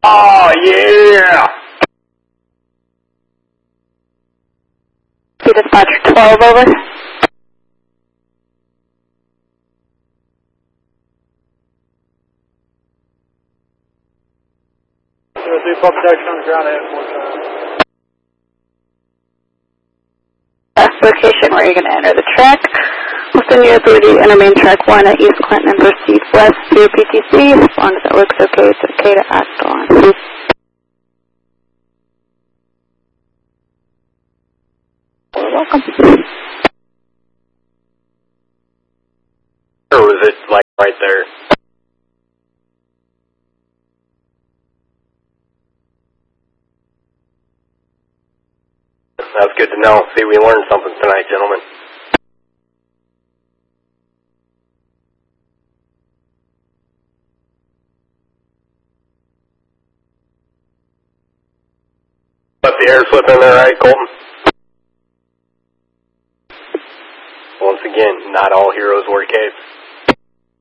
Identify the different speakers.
Speaker 1: Oh, yeah!
Speaker 2: Dispatcher 12, over.
Speaker 1: Do pump protection on the ground at one time.
Speaker 2: That's the location where you're going to enter the track. We'll send you authority to enter main track 1 at East Clinton and proceed west through PTC. As long as it looks okay, it's okay to act on. You're welcome.
Speaker 1: Or was it like right there? That's good to know. See, we learned something tonight, gentlemen. Let the air slip in there, right, Colton? Once again, not all heroes wear capes.